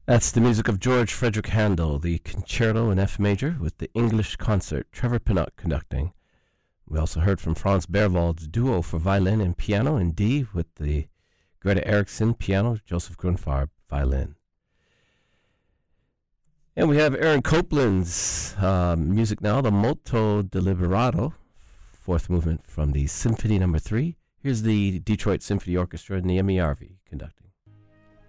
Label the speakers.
Speaker 1: That's the music of George Frederick Handel, the Concerto in F major with the English Concert, Trevor Pinnock conducting. We also heard from Franz Berwald's duo for violin and piano in D with the Greta Erickson piano, Joseph Grunfarb violin. And we have Aaron Copland's music now, the Molto Deliberato, fourth movement from the Symphony No. 3. Here's the Detroit Symphony Orchestra and the MERV conducting.